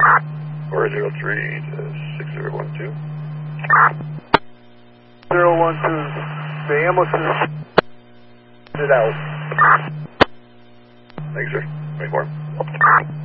403 to 6012. 012. The ambulance is out. Thanks, sir. 24.